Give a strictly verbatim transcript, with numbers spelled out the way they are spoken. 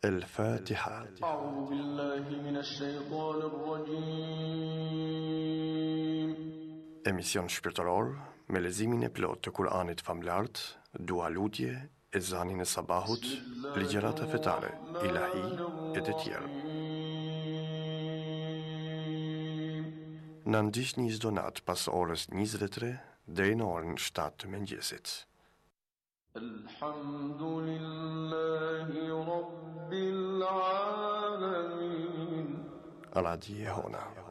الفاتحة. أعوذ بالله من الشيطان الرجيم. Emision shpirtëror me lezimin e plot të Kur'anit famlart, dua lutje, ezanin e sabahut, ligjërata fetare, ilahi e të tjerë. Në ndiqni çdo natë pas orës njëzet e tre deri në orën shtatë të mëngjesit. Alhamdulillahi Rabbil Alamin. Radio Jehona.